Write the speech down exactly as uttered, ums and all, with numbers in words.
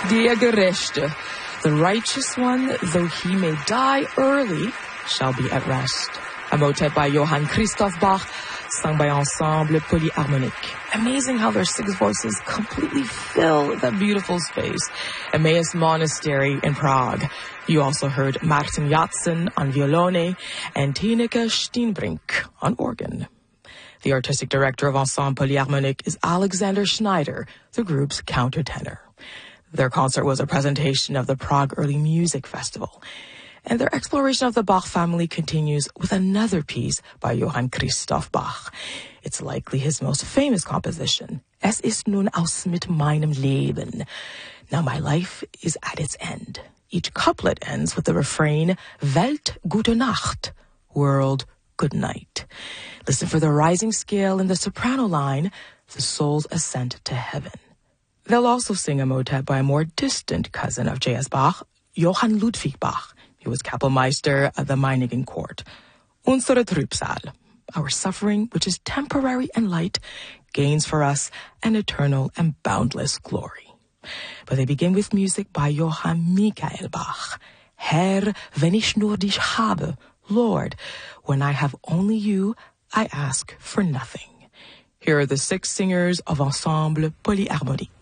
Der Gerechte. The righteous one, though he may die early, shall be at rest. A motet by Johann Christoph Bach, sung by Ensemble Polyharmonique. Amazing how their six voices completely fill that beautiful space. Emmaus Monastery in Prague. You also heard Martin Jatzen on violone and Tineke Steenbrink on organ. The artistic director of Ensemble Polyharmonique is Alexander Schneider, the group's countertenor. Their concert was a presentation of the Prague Early Music Festival. And their exploration of the Bach family continues with another piece by Johann Christoph Bach. It's likely his most famous composition, Es ist nun aus mit meinem Leben. Now my life is at its end. Each couplet ends with the refrain, Welt, gute Nacht, world, good night. Listen for the rising scale in the soprano line, the soul's ascent to heaven. They'll also sing a motet by a more distant cousin of J S. Bach, Johann Ludwig Bach. He was Kapellmeister at the Meiningen court. Unsere Trübsal, our suffering, which is temporary and light, gains for us an eternal and boundless glory. But they begin with music by Johann Michael Bach. Herr, wenn ich nur dich habe, Lord, when I have only you, I ask for nothing. Here are the six singers of Ensemble Polyharmonique.